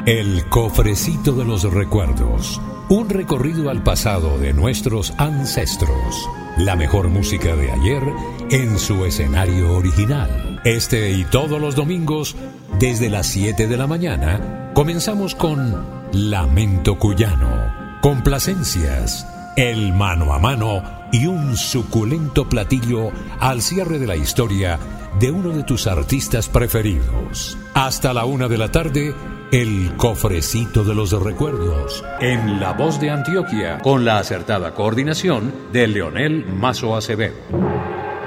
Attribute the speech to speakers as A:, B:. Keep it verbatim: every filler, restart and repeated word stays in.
A: El cofrecito de los recuerdos. Un recorrido al pasado de nuestros ancestros. La mejor música de ayer en su escenario original. Este y todos los domingos, desde las siete de la mañana, comenzamos con Lamento Cuyano, complacencias, el mano a mano y un suculento platillo al cierre de la historia de uno de tus artistas preferidos. Hasta la una de la tarde, el cofrecito de los recuerdos, en La Voz de Antioquia, con la acertada coordinación de Leonel Mazo Acevedo.